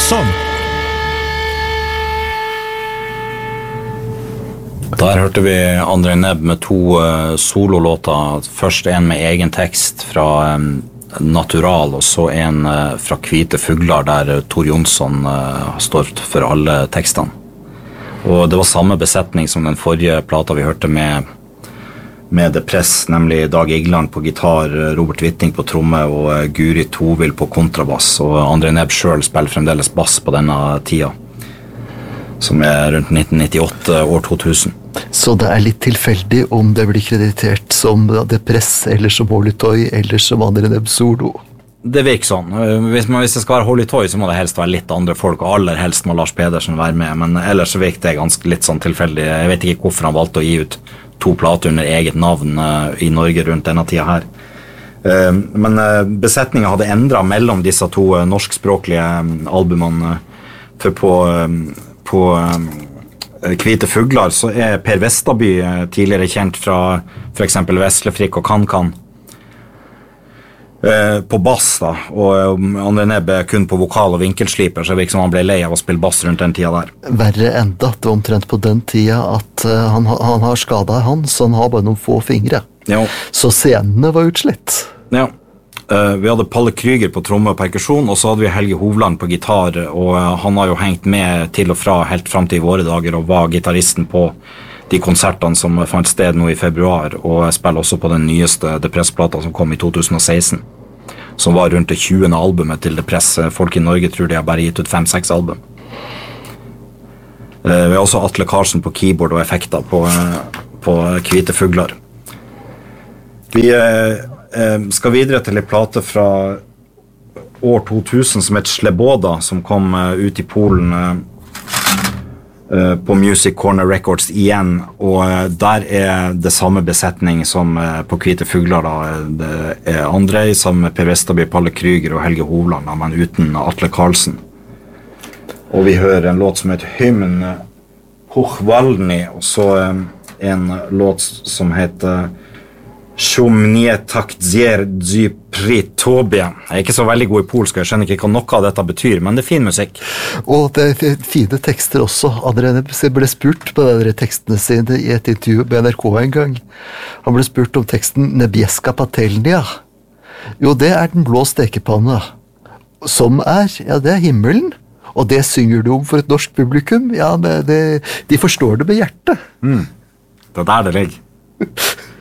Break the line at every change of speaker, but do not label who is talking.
Karlsson.
Der hørte vi André Nebb med 2 sololåter. Først en med egen tekst fra Natural, og så en fra Hvite fugler, der Tor Jonsson står for alle tekstene. Og det var samme besetning som den forrige plata vi hørte med The Press, nemlig Dag Igland på gitar, Robert Witting på tromme og Guri Tovil på kontrabass. Og André Nebb selv spiller fremdeles bass på denne tida, som rundt 1998, år 2000.
Så det litt tilfeldig om det blir kreditert som The Press, eller som Holy Toy, eller som André Nebb solo?
Det virker sånn. Hvis det skal være Holy Toy, så må det helst være litt andre folk, og aller helst må Lars Pedersen være med, men ellers så virker det ganske litt sånn tilfeldig. Jeg vet ikke hvorfor han valgte å gi ut 2 plater under eget navn i Norge rundt denne tida her. Men besetningen hadde endret mellom disse 2 norskspråklige albumene, for på Hvite fugler så Per Vesterby tidligere kjent fra for eksempel Veslefrikk og Kan på bass da, og André Nebb kun på vokal og vinkelsliper, så det virker som han ble lei av å spille bass rundt den tida der.
Verre enda, det var omtrent på den tida at han har skadet så han har bare noen få fingre.
Jo.
Så scenene var utslitt.
Ja. Vi hadde Palle Kryger på tromme og perkusjon, og så hadde vi Helge Hovland på gitar, og han har jo hengt med til og fra helt frem til i våre dager, og var gitaristen på de konsertene som fant sted nå i februar, og spiller også på den nyeste The Press-plata som kom i 2016, som var rundt det 20. albumet til The Press. Folk i Norge tror de har bare gitt ut 5-6 album. Vi har også Atle Karlsen på keyboard og effekter på Hvite fugler. Vi skal videre til en plate fra år 2000 som heter Sleboda, som kom ut i Polen på Music Corner Records igjen, og der det samme besetning som på Hvite fugler da. Det André sammen med Per Vesterby, Palle Kryger og Helge Hovland da, men uten Atle Karlsen. Og vi hører en låt som heter Hymn Hochwalny, og så en låt som heter Sjomnie takdzier dy pritobie. Jeg ikke så veldig god i polsk, jeg skjønner ikke hva noe av dette betyr, men det fin musikk.
Og det fine tekster også. André Nebb ble spurt på de tekstene sine i et intervju med NRK en gang. Han ble spurt om teksten Nebieska patelnia. Jo, det den blå stekepanna. Som ja, det himmelen. Og det synger du om for et norsk publikum. Ja, de forstår det med hjertet.
Det der det ligger.